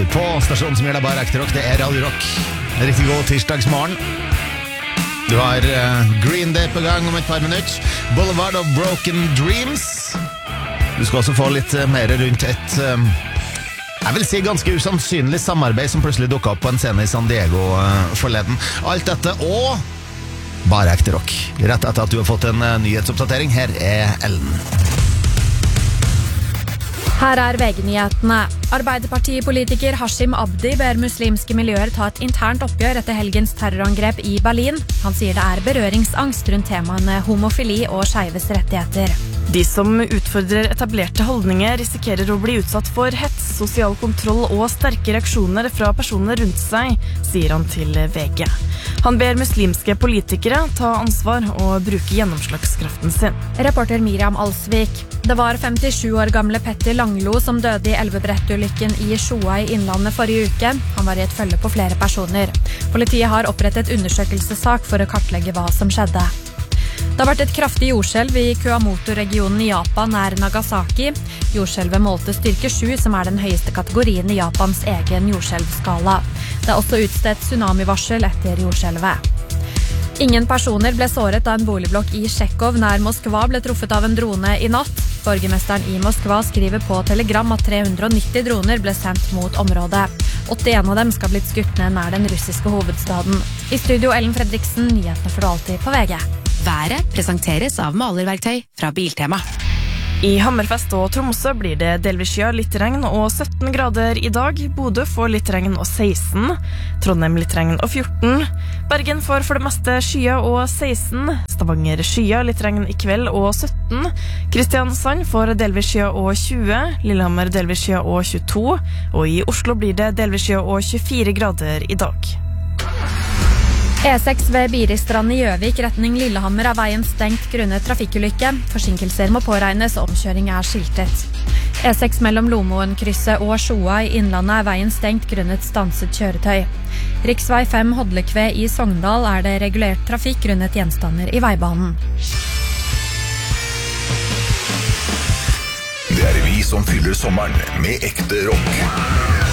på stasjonen som gjør deg bare ekte rock. Det Radio Rock. Riktig god tirsdagsmorgen. Du har Green Day på gang om et par minutter. Boulevard of Broken Dreams. Du skal også få litt mer rundt et jeg vil si ganske usannsynlig samarbeid som plutselig dukket opp på en scene i San Diego forleden. Alt dette og bare ekte rock. Rett etter at du har fått en nyhetsoppdatering. Her Ellen. Her VG-nyhetene. Arbeiderpartipolitiker Hashim Abdi ber muslimske miljøer ta et internt oppgjør etter helgens terrorangrep i Berlin. Han sier det berøringsangst rundt temaene homofili og skeives rettigheter. De som utfordrer etablerte holdninger risikerer å bli utsatt for hets, sosial kontroll og sterke reaksjoner fra personer rundt seg, sier han til VG. Han ber muslimske politikere ta ansvar og bruke gjennomslagskraften sin. Reporter Miriam Alsvik. Det var 57 år gamle Petter Langlo som døde i elvebrettulykken i Sjoa i Innlandet forrige uke. Han var i et følge på flere personer. Politiet har opprettet undersøkelsessak for å kartlegge hva som skjedde. Det har vært et kraftig jordskjelv i Kuamoto-regionen i Japan nær Nagasaki. Jordskjelvet målte styrke 7, som er den høyeste kategorien i Japans egen jordskjelvskala. Det er også utstedt tsunamivarsel etter jordskjelvet. Ingen personer ble såret da en boligblokk i Tsjekhov nær Moskva ble truffet av en drone i natt. Borgermesteren i Moskva skriver på Telegram at 390 droner ble sendt mot området. 81 av dem skal blitt skutt ned nær den russiske hovedstaden. I studio Ellen Fredriksen, nyhetene får du alltid på VG. Været presenteres av malerverktøy fra Biltema. I Hammerfest og Tromsø blir det delvis skya, litt regn og 17 grader i dag. Bodø får litt regn og 16. Trondheim litt regn og 14. Bergen får for det meste skya og 16. Stavanger skya, litt regn i kveld og 17. Kristiansand får delvis skya og 20. Lillehammer delvis skya og 22. Og i Oslo blir det delvis skya og 24 grader i dag. E6 ved Biristrand i Gjøvik, retning Lillehammer, veien stengt grunnet trafikkulykke. Forsinkelser må påregnes, omkjøring skiltet. E6 mellom Lomoen-krysset og Sjoa i Innlandet veien stengt grunnet stanset kjøretøy. Riksvei 5 Hodlekve i Sogndal det regulert trafikk grunnet gjenstander i veibanen. Det vi som fyller sommeren med ekte rock.